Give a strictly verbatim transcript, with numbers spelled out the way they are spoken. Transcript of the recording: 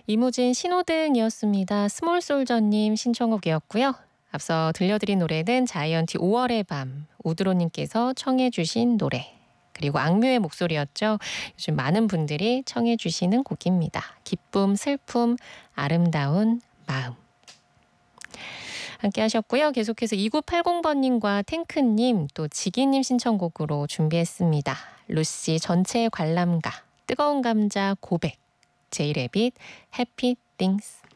이무진 신호등이었습니다. 스몰솔저님 신청곡이었고요. 앞서 들려드린 노래는 자이언티 오월의 밤, 우드로님께서 청해 주신 노래, 그리고 악뮤의 목소리였죠. 요즘 많은 분들이 청해 주시는 곡입니다. 기쁨, 슬픔, 아름다운 마음. 함께 하셨고요. 계속해서 이구팔공번님과 탱크님, 또 지기님 신청곡으로 준비했습니다. 루시 전체 관람가, 뜨거운 감자 고백, 제이레빗 해피 띵스.